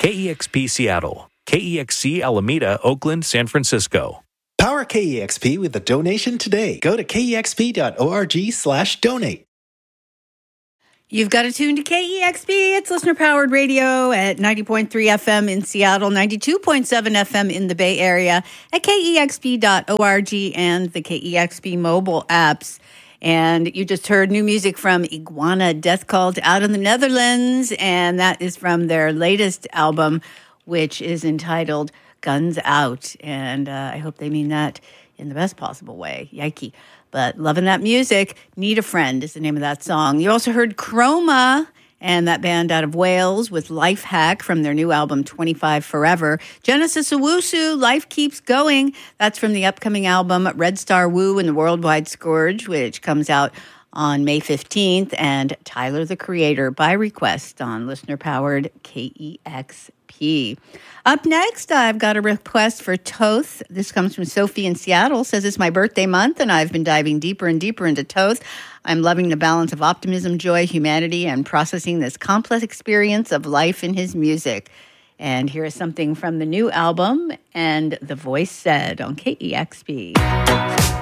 KEXP Seattle, KEXC Alameda, Oakland, San Francisco. Power KEXP with a donation today. Go to kexp.org/donate. You've got to tune to KEXP. It's listener-powered radio at 90.3 FM in Seattle, 92.7 FM in the Bay Area, at kexp.org and the KEXP mobile apps. And you just heard new music from Iguana Death Cult out in the Netherlands, and that is from their latest album, which is entitled Guns Out. And I hope they mean that in the best possible way. Yikey. But loving that music. Need a Friend is the name of that song. You also heard Chroma and that band out of Wales with Life Hack from their new album 25 Forever. Genesis Owusu, Life Keeps Going. That's from the upcoming album Red Star Woo and the Worldwide Scourge, which comes out on May 15th. And Tyler, the Creator, by request on listener-powered KEXP. Up next, I've got a request for Thoth. This comes from Sophie in Seattle. Says it's my birthday month, and I've been diving deeper and deeper into Thoth. I'm loving the balance of optimism, joy, humanity, and processing this complex experience of life in his music. And here is something from the new album, and The Voice Said on KEXP.